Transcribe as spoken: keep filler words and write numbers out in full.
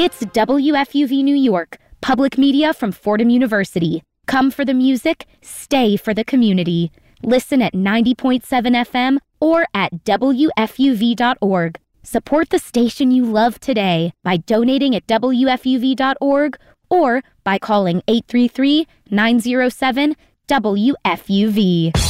It's W F U V New York, public media from Fordham University. Come for the music, stay for the community. Listen at ninety point seven F M or at W F U V dot org. Support the station you love today by donating at W F U V dot org or by calling eight three three, nine zero seven, W F U V.